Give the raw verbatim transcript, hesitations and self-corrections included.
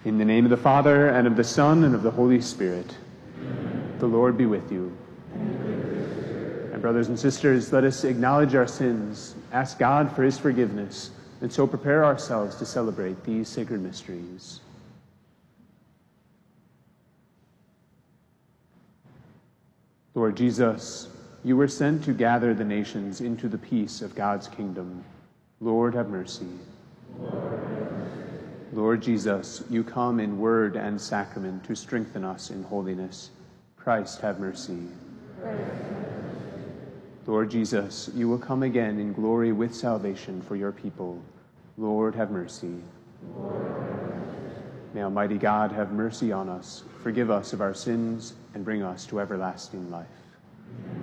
In the name of the Father, and of the Son, and of the Holy Spirit. Amen. The Lord be with you. And brothers and sisters, let us acknowledge our sins, ask God for his forgiveness, and so prepare ourselves to celebrate these sacred mysteries. Lord Jesus, you were sent to gather the nations into the peace of God's kingdom. Lord, have mercy. Lord, have mercy. Lord Jesus, you come in word and sacrament to strengthen us in holiness. Christ, have mercy. Christ. Lord Jesus, you will come again in glory with salvation for your people. Lord, have mercy. Lord, have mercy. May Almighty God have mercy on us, forgive us of our sins, and bring us to everlasting life. Amen.